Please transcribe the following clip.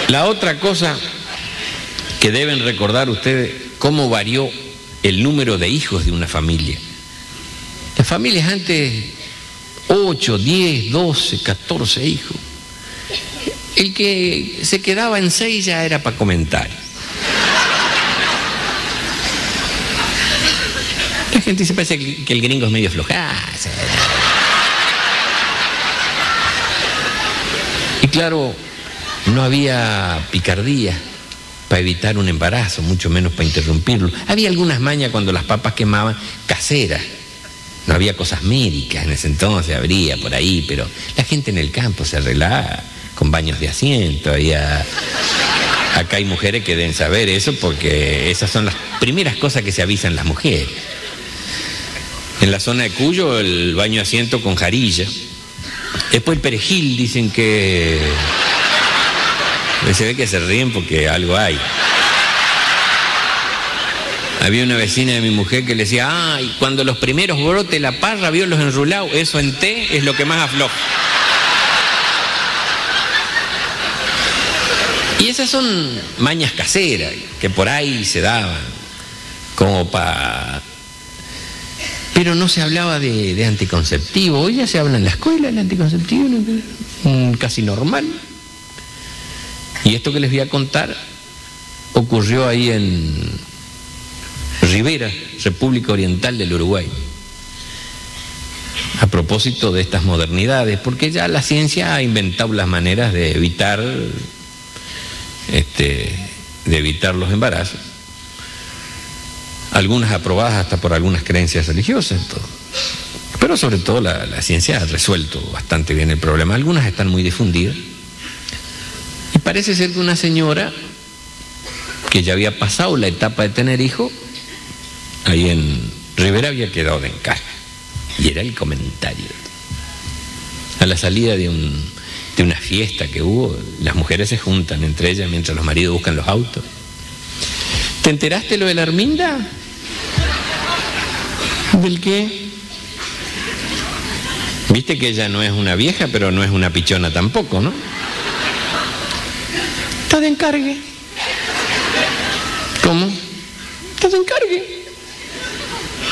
La otra cosa que deben recordar ustedes, cómo varió el número de hijos de una familia. Las familias antes, 8, 10, 12, 14 hijos. El que se quedaba en 6 ya era para comentar. La gente se parece que el gringo es medio flojazo. Y claro, no había picardía para evitar un embarazo, mucho menos para interrumpirlo. Había algunas mañas cuando las papas quemaban, caseras. No había cosas médicas en ese entonces, habría por ahí, pero la gente en el campo se arreglaba con baños de asiento. Acá hay mujeres que deben saber eso porque esas son las primeras cosas que se avisan las mujeres. En la zona de Cuyo, el baño de asiento con jarilla. Después el perejil, dicen que... Se ve que se ríen porque algo hay. Había una vecina de mi mujer que le decía, ay, cuando los primeros brotes la parra, vio los enrulados, eso en té es lo que más afloja. Y esas son mañas caseras que por ahí se daban, como para... Pero no se hablaba de anticonceptivo. Hoy ya se habla en la escuela del anticonceptivo, casi normal. Y esto que les voy a contar ocurrió ahí en Rivera, República Oriental del Uruguay. A propósito de estas modernidades, porque ya la ciencia ha inventado las maneras de evitar los embarazos. Algunas aprobadas hasta por algunas creencias religiosas, todo. Pero sobre todo la ciencia ha resuelto bastante bien el problema. Algunas están muy difundidas. Y parece ser que una señora que ya había pasado la etapa de tener hijo, ahí en Rivera había quedado de encargo. Y era el comentario. A la salida de una fiesta que hubo, las mujeres se juntan entre ellas mientras los maridos buscan los autos. ¿Te enteraste lo de la Arminda? ¿Del qué? Viste que ella no es una vieja, pero no es una pichona tampoco, ¿no? Está de encargue. ¿Cómo? Está de encargue.